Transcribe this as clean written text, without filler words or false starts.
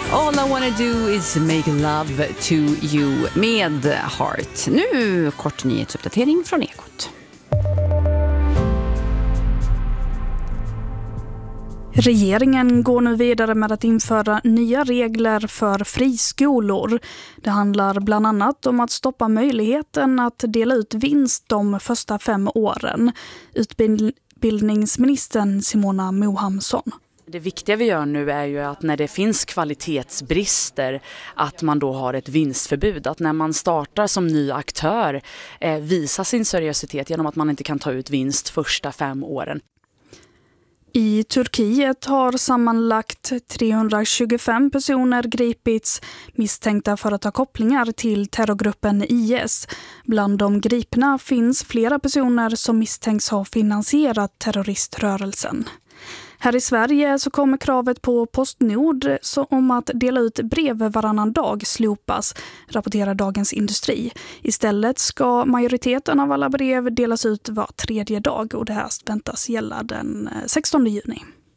All I wanna do is make love to you med Heart. Nu kort nyhetsuppdatering från Ekot. Regeringen går nu vidare med att införa nya regler för friskolor. Det handlar bland annat om att stoppa möjligheten att dela ut vinst de första 5 åren. Utbildningsministern Simona Mohamsson. Det viktiga vi gör nu är ju att när det finns kvalitetsbrister att man då har ett vinstförbud. Att när man startar som ny aktör visa sin seriositet genom att man inte kan ta ut vinst första 5 åren. I Turkiet har sammanlagt 325 personer gripits misstänkta för att ha kopplingar till terrorgruppen IS. Bland de gripna finns flera personer som misstänks ha finansierat terroriströrelsen. Här i Sverige så kommer kravet på Postnord om att dela ut brev varannan dag slopas, rapporterar Dagens Industri. Istället ska majoriteten av alla brev delas ut var 3:e dag och det här väntas gälla den 16 juni.